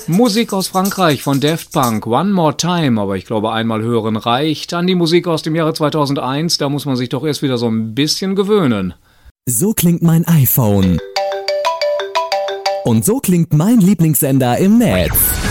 Musik aus Frankreich von Daft Punk, One More Time, aber ich glaube einmal hören reicht. An die Musik aus dem Jahre 2001, da muss man sich doch erst wieder so ein bisschen gewöhnen. So klingt mein iPhone. Und so klingt mein Lieblingssender im Netz.